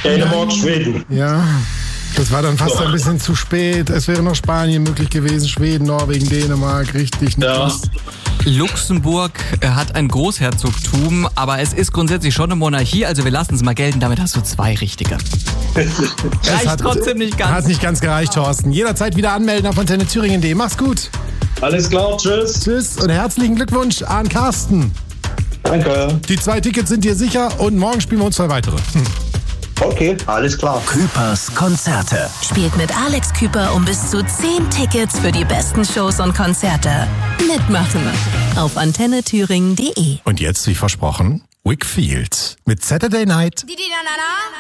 Dänemark, Schweden. Ja, das war dann fast ein bisschen zu spät. Es wäre noch Spanien möglich gewesen, Schweden, Norwegen, Dänemark, richtig. Ja. Luxemburg hat ein Großherzogtum, aber es ist grundsätzlich schon eine Monarchie, also wir lassen es mal gelten, damit hast du 2 richtige. Reicht trotzdem nicht ganz. Hat nicht ganz gereicht, Thorsten. Jederzeit wieder anmelden auf antennethüringen.de. Mach's gut. Alles klar, tschüss. Tschüss und herzlichen Glückwunsch an Carsten. Danke. Die 2 Tickets sind dir sicher und morgen spielen wir uns 2 weitere. Okay, alles klar. Küpers Konzerte. Spielt mit Alex Küper um bis zu 10 Tickets für die besten Shows und Konzerte. Mitmachen auf antennethüringen.de. Und jetzt, wie versprochen, Wickfield mit Saturday Night.